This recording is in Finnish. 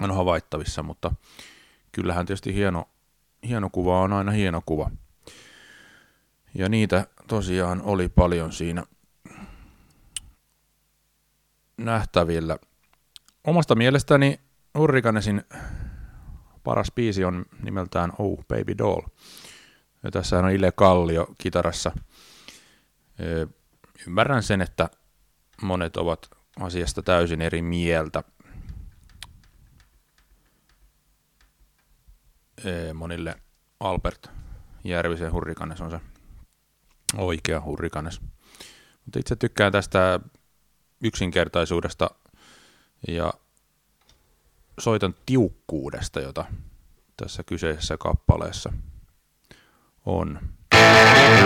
on havaittavissa, mutta kyllähän tietysti hieno kuva on aina hieno kuva. Ja niitä tosiaan oli paljon siinä nähtävillä. Omasta mielestäni Hurricanesin paras biisi on nimeltään Oh Baby Doll. Ja tässä on Ile Kallio kitarassa. Ymmärrän sen, että monet ovat asiasta täysin eri mieltä. Monille Albert Järvisen Hurricanes on se oikea Hurricanes. Mutta itse tykkään tästä yksinkertaisuudesta ja soiton tiukkuudesta, jota tässä kyseisessä kappaleessa on.